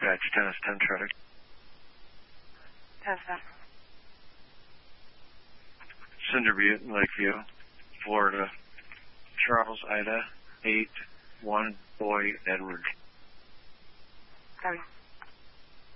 Dispatch, Dennis 10 Traffic. 10-7. Cinder Butte, Lakeview, Florida. Charles Ida 8-1 Boy Edward. Copy.